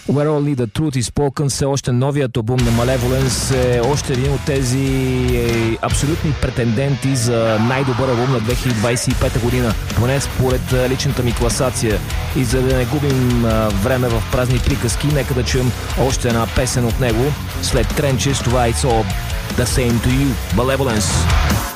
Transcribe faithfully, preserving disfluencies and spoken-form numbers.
Where Only the Truth is Spoken, все още новият албум на Malevolence, е още един от тези е, абсолютни претенденти за най-добър албум на две хиляди двадесет и пета година, поне според личната ми класация. И за да не губим а, време в празни приказки, нека да чуем още една песен от него след Trenches. Това е It's All the Same to You, Malevolence.